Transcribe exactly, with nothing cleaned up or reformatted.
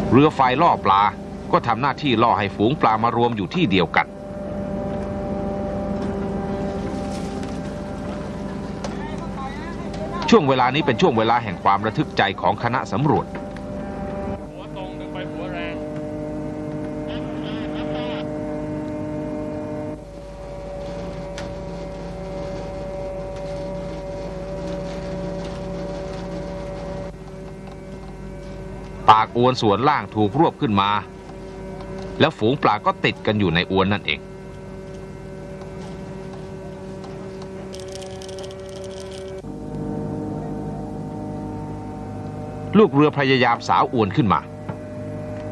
เรือไฟล่อปลาก็ทำหน้าที่ล่อให้ฝูงปลามารวมอยู่ที่เดียวกันช่วงเวลานี้เป็นช่วงเวลาแห่งความระทึกใจของคณะสำรวจหัวตรงหรือไปหัวแรงปากอวนส่วนล่างถูกรวบขึ้นมาแล้วฝูงปลาก็ติดกันอยู่ในอวนนั่นเองลูกเรือพยายามสาวอวนขึ้นมา